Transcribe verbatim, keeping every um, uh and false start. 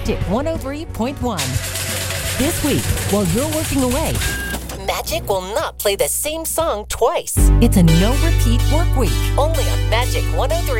Magic one oh three point one. This week, while you're working away, Magic will not play the same song twice. It's a no-repeat work week, only on Magic one oh three.